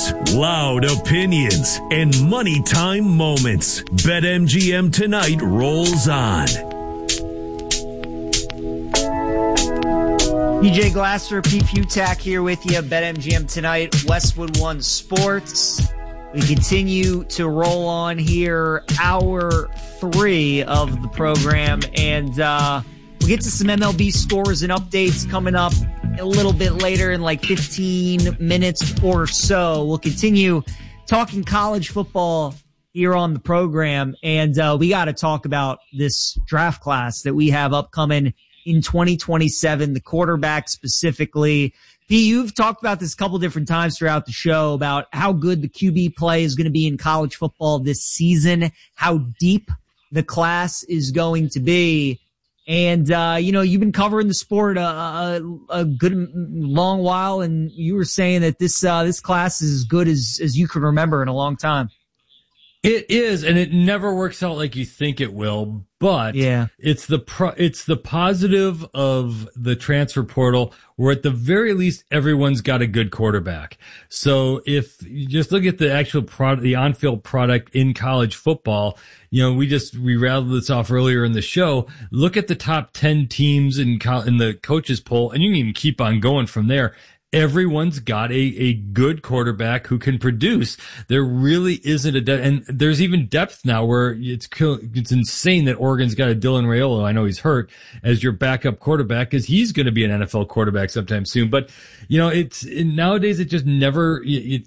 news, loud opinions, and money time moments. BetMGM Tonight rolls on. DJ Glasser, Pete Futak here with you. BetMGM Tonight, Westwood One Sports. We continue to roll on here, hour 3 of the program, and we'll get to some MLB scores and updates coming up a little bit later in like 15 minutes or so. We'll continue talking college football here on the program, and we got to talk about this draft class that we have upcoming in 2027, the quarterback specifically. Pete, you've talked about this a couple different times throughout the show about how good the QB play is going to be in college football this season, how deep the class is going to be. And, you've been covering the sport a good long while, and you were saying that this class is as good as you can remember in a long time. It is, and it never works out like you think it will. But yeah, it's the positive of the transfer portal, where at the very least everyone's got a good quarterback. So if you just look at the actual product, the on-field product in college football, we rattled this off earlier in the show. Look at the top 10 teams in the coaches poll, and you can even keep on going from there. Everyone's got a good quarterback who can produce. There really isn't and there's even depth now where it's insane that Oregon's got a Dylan Raiola. I know he's hurt as your backup quarterback, because he's going to be an NFL quarterback sometime soon. But nowadays it just never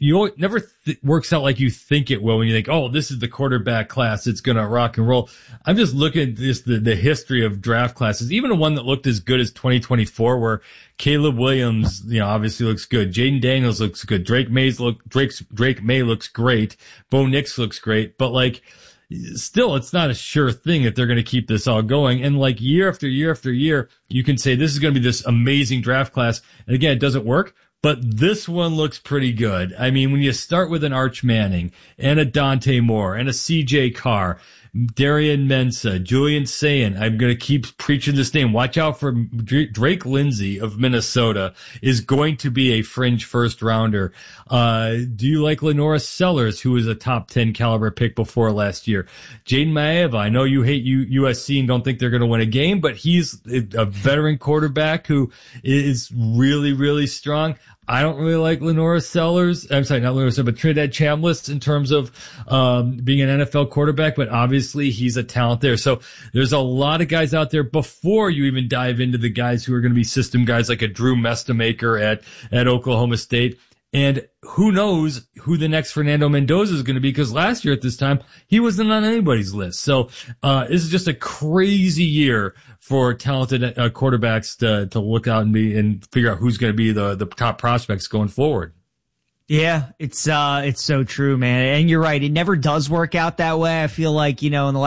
works out like you think it will when you think, oh, this is the quarterback class, it's going to rock and roll. I'm just looking at the history of draft classes, even one that looked as good as 2024, where Caleb Williams, obviously looks good. Jaden Daniels looks good. Drake May looks great. Bo Nix looks great. But still, it's not a sure thing that they're going to keep this all going. And year after year after year, you can say this is going to be this amazing draft class. And again, it doesn't work. But this one looks pretty good. I mean, when you start with an Arch Manning and a Dante Moore and a CJ Carr, Darian Mensah, Julian Sayin, I'm going to keep preaching this name. Watch out for Drake Lindsay of Minnesota, is going to be a fringe first rounder. Do you like Lenora Sellers, who was a top 10 caliber pick before last year? Jaden Maeva, I know you hate USC and don't think they're going to win a game, but he's a veteran quarterback who is really, really strong. I don't really like Lenora Sellers. I'm sorry, not Lenora Sellers, but Trinidad Chambliss in terms of being an NFL quarterback, but obviously he's a talent there. So there's a lot of guys out there before you even dive into the guys who are going to be system guys like a Drew Mestamaker at Oklahoma State. And who knows who the next Fernando Mendoza is going to be, because last year at this time, he wasn't on anybody's list. So this is just a crazy year for talented quarterbacks to look out and figure out who's going to be the top prospects going forward. Yeah, it's so true, man. And you're right. It never does work out that way. I feel like, in the